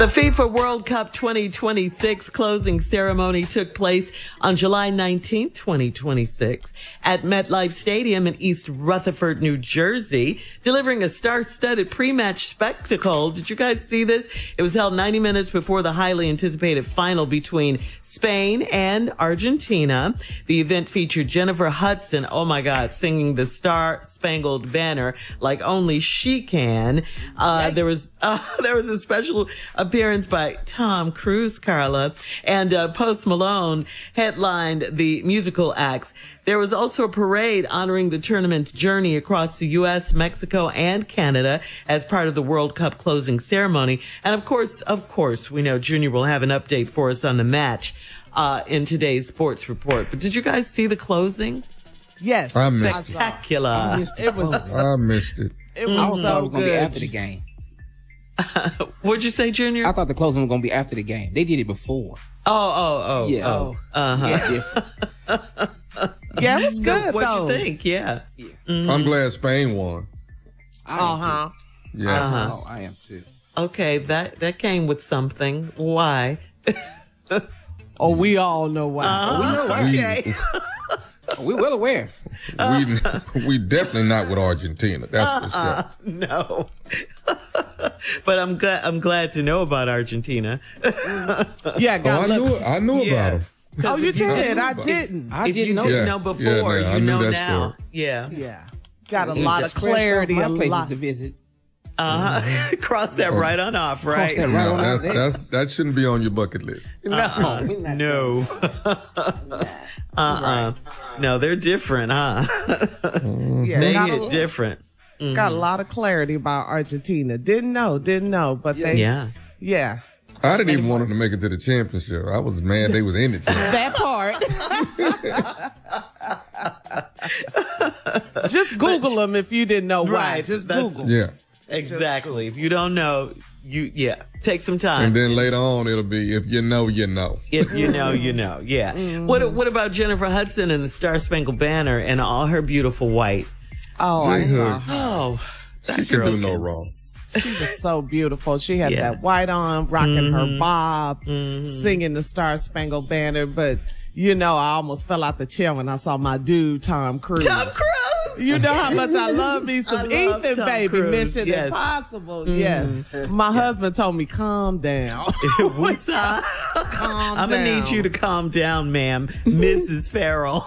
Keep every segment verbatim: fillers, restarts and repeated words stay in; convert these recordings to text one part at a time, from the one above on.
The FIFA World Cup twenty twenty-six closing ceremony took place on July nineteenth, twenty twenty-six at MetLife Stadium in East Rutherford, New Jersey, delivering a star-studded pre-match spectacle. Did you guys see this? It was held ninety minutes before the highly anticipated final between Spain and Argentina. The event featured Jennifer Hudson, oh my God, singing the Star-Spangled Banner like only she can. Uh, there was, uh, there was a special appearance by Tom Cruise, Carla, and uh, Post Malone headlined the musical acts. There was also a parade honoring the tournament's journey across the U S, Mexico, and Canada as part of the World Cup closing ceremony. And of course, of course, we know Junior will have an update for us on the match uh, in today's sports report. But did you guys see the closing? Yes. I missed it. Spectacular. I missed it. It was, I missed it. it was I so thought it was going to be good. after the game. What'd you say, Junior? I thought the closing was going to be after the game. They did it before. Oh, oh, oh, Yeah. oh. Uh-huh. Yeah, different. Yeah, it was So good, what'd though. you think? Yeah. I'm glad Spain won. I am Uh-huh. Yeah. Uh-huh. too. Oh, I am too. Okay, that, that came with something. Why? Oh, we all know why. Uh, we know why. Okay. We're well aware. We we definitely not with Argentina. That's for sure. No. But I'm glad I'm glad to know about Argentina. Yeah, Oh, got I knew lip- I knew Yeah. about them. Oh, you if you did? I If- didn't. I if you didn't know. didn't Yeah. know before, Yeah, no, I you knew know that now. story. Yeah. Yeah. Got a It lot of just scratched off clarity. My A places lot. to visit. Uh-huh. Cross that right on off, right? that right No, on that's there. that's that shouldn't be on your bucket list. No, we're not No. Uh-uh. No, they're different, huh? Yeah, They got, hit a, different. got a lot of clarity about Argentina. Didn't know, didn't know, but they, Yeah. yeah. I didn't even want them to make it to the championship. I was mad they was in the championship. That part. Just Google them if you didn't know why. Right, Just that's- Google. Yeah. Exactly. If you don't know, you yeah, take some time. And then later on it'll be if you know, you know. If you know, you know. Yeah. What What about Jennifer Hudson and the Star Spangled Banner and all her beautiful white? Oh, I She saw hood. her. Oh, She that can girl. do no wrong. She was so beautiful. She had Yeah. that white on, rocking her bob, Mm-hmm. singing the Star Spangled Banner. But, you know, I almost fell out the chair when I saw my dude, Tom Cruise. Tom Cruise. You know how much I love me I some love Ethan, Tom baby. Cruise, Mission yes. Impossible. Yes. My husband told me, calm down. Woosah. Calm I'm gonna down. need you to calm down, ma'am, Missus Farrell.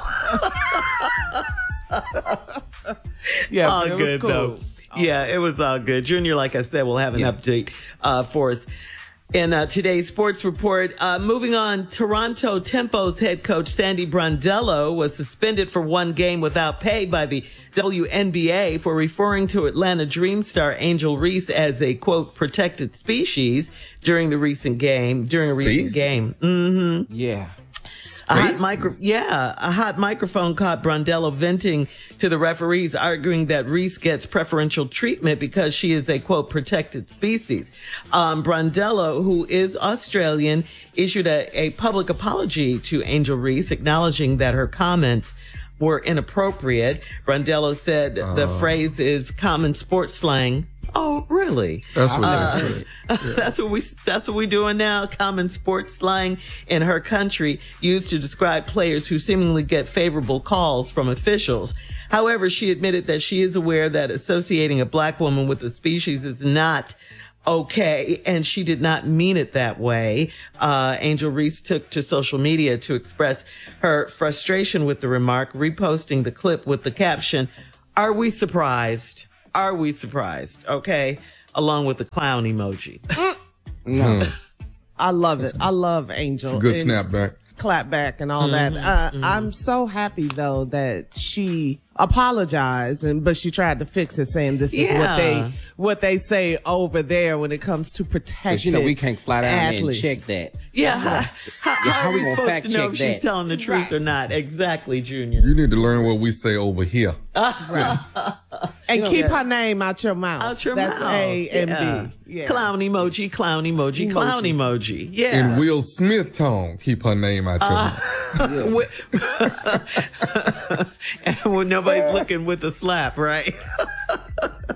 Yeah, all but it good was though. cool. Yeah, it was all good. Junior, like I said, will have an Yeah. update uh, for us in uh, today's sports report. Uh, moving on, Toronto Tempo's head coach Sandy Brondello was suspended for one game without pay by the W N B A for referring to Atlanta Dream star Angel Reese as a quote protected species during the recent game. During a recent Species? game. Mm-hmm. Yeah. A hot micro, yeah, a hot microphone caught Brondello venting to the referees, arguing that Reese gets preferential treatment because she is a quote protected species. Um, Brondello, who is Australian, issued a, a public apology to Angel Reese, acknowledging that her comments were inappropriate. Brondello said the phrase is common sports slang. Oh, really? That's what Uh, they said. That's what we that's what we doing now. Common sports slang in her country used to describe players who seemingly get favorable calls from officials. However, she admitted that she is aware that associating a black woman with a species is not okay, and she did not mean it that way. Uh, Angel Reese took to social media to express her frustration with the remark, reposting the clip with the caption, "Are we surprised? Are we surprised?" Okay. Along with the clown emoji. No. I love it. I love Angel. Good And snapback. clap back and all Mm-hmm, that. Uh, I'm so happy though that she apologized and but she tried to fix it, saying this is what Yeah. they what they say over there when it comes to protecting. Because, you know, we can't fly down athletes. there and check that. Yeah. How, how, how how are we we gonna supposed fact to know check if she's that? telling the truth or not? Exactly, Junior. You need to learn what we say over here. And know, keep yeah. her name out your mouth. Out your That's mouth. A and Yeah. B. Yeah. Clown emoji, clown emoji, clown emoji. Yeah. In Will Smith tone, keep her name out your mouth. Wi- and when nobody's looking with a slap, right?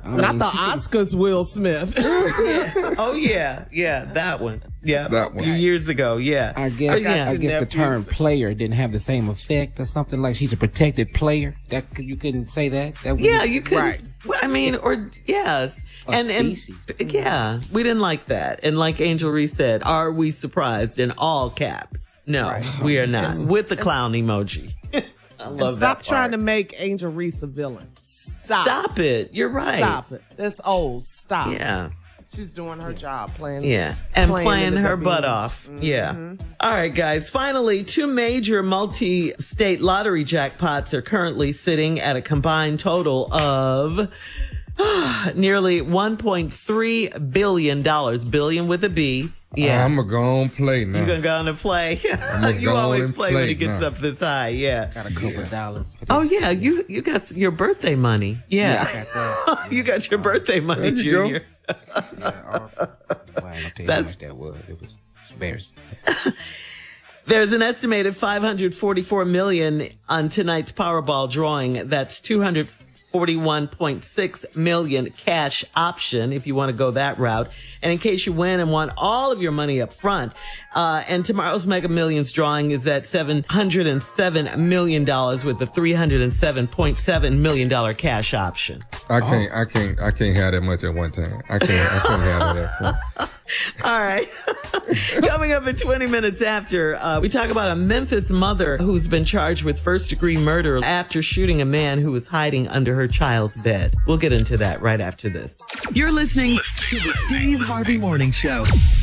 I mean, Not the she- Oscars, Will Smith. Oh yeah, yeah, that one. Yeah, That one. A few years ago. Yeah, I guess Oh, yeah. I guess the nephew. term player didn't have the same effect or something, like she's a protected player. That you couldn't say that. That Yeah, you could. Right. I mean, or yes, A and species. and yeah, we didn't like that. And like Angel Reese said, are we surprised? In all caps, no, we are not. With the clown emoji. I love Stop that trying to part. make Angel Reese a villain. Stop. Stop it. You're right. Stop it. That's old. Stop. Yeah. She's doing her job, playing. Yeah, and Playing playing in the her W butt N B A. off. Yeah. All right, guys. Finally, two major multi-state lottery jackpots are currently sitting at a combined total of nearly one point three billion dollars. Billion with a B. Yeah. I'm going to go on play now. You're going to go on and play. gonna You go on always and play when play it gets now. up this high. Yeah. got a couple of dollars. for Oh, this. yeah. You you got your birthday money. Yeah. I got that. You got your birthday money, There you go. Junior. Yeah, all- well, I ain't gonna tell you how That's- much that was. It was embarrassing. There's an estimated five hundred forty-four million on tonight's Powerball drawing. That's two hundred forty-one point six million cash option if you want to go that route. And in case you win and want all of your money up front, uh, and tomorrow's Mega Millions drawing is at seven hundred seven million dollars with the three hundred seven point seven million dollars cash option. I can't, I can't, I can't have that much at one time. I can't, I can't have that. All right. Coming up in twenty minutes after, uh, we talk about a Memphis mother who's been charged with first degree murder after shooting a man who was hiding under her child's bed. We'll get into that right after this. You're listening to the Steve Harvey Morning Show.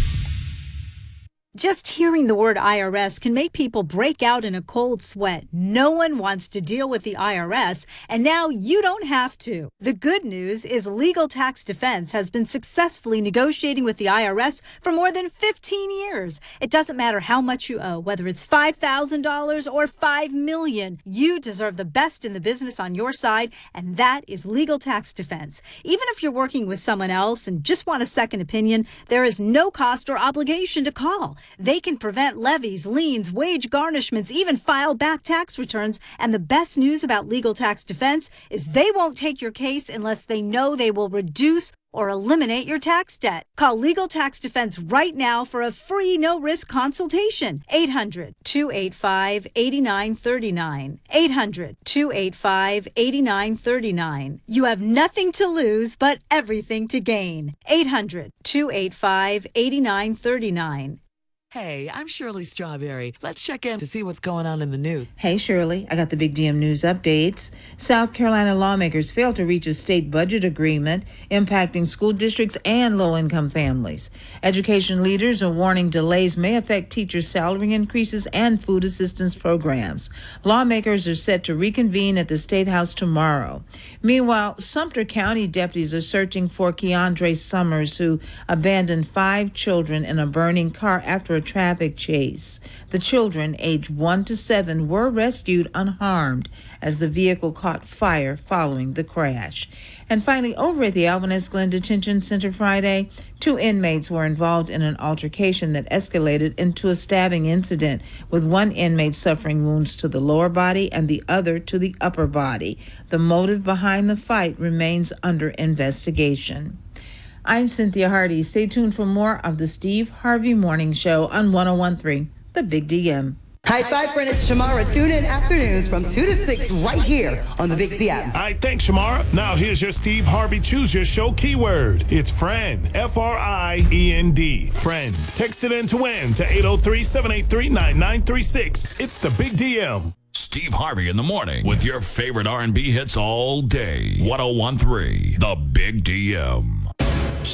Just hearing the word I R S can make people break out in a cold sweat. No one wants to deal with the I R S, and now you don't have to. The good news is Legal Tax Defense has been successfully negotiating with the I R S for more than fifteen years. It doesn't matter how much you owe, whether it's five thousand dollars or five million dollars. You deserve the best in the business on your side, and that is Legal Tax Defense. Even if you're working with someone else and just want a second opinion, there is no cost or obligation to call. They can prevent levies, liens, wage garnishments, even file back tax returns. And the best news about Legal Tax Defense is they won't take your case unless they know they will reduce or eliminate your tax debt. Call Legal Tax Defense right now for a free no-risk consultation. eight hundred, two eight five, eight nine three nine. eight hundred, two eight five, eight nine three nine. You have nothing to lose but everything to gain. eight hundred, two eight five, eight nine three nine. Hey, I'm Shirley Strawberry. Let's check in to see what's going on in the news. Hey, Shirley. I got the Big D M News updates. South Carolina lawmakers failed to reach a state budget agreement impacting school districts and low-income families. Education leaders are warning delays may affect teachers' salary increases and food assistance programs. Lawmakers are set to reconvene at the State House tomorrow. Meanwhile, Sumter County deputies are searching for Keandre Summers, who abandoned five children in a burning car after a traffic chase. The children, aged one to seven, were rescued unharmed as the vehicle caught fire following the crash. And finally, over at the Albanese Glen Detention Center Friday, two inmates were involved in an altercation that escalated into a stabbing incident, with one inmate suffering wounds to the lower body and the other to the upper body. The motive behind the fight remains under investigation. I'm Cynthia Hardy. Stay tuned for more of the Steve Harvey Morning Show on one oh one point three, The Big D M. High five, friend. It's Shamara. Tune in afternoons from two to six right here on the Big D M. All right, thanks, Shamara. Now here's your Steve Harvey Choose Your Show keyword. It's friend. F R I E N D. Friend. Text it in to win to eight oh three, seven eight three, nine nine three six. It's the Big D M. Steve Harvey in the morning with your favorite R and B hits all day. one oh one point three, The Big D M.